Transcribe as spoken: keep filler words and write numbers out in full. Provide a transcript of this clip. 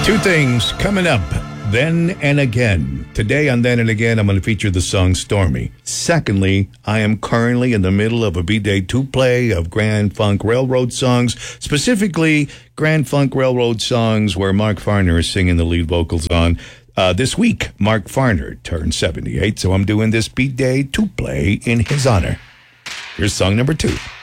Two things coming up. Then and Again. Today on Then and Again, I'm going to feature the song Stormy. Secondly, I am currently in the middle of a B-Day two-play of Grand Funk Railroad songs, specifically Grand Funk Railroad songs where Mark Farner is singing the lead vocals on. Uh, this week, Mark Farner turned seventy-eight, so I'm doing this B-Day two-play in his honor. Here's song number two.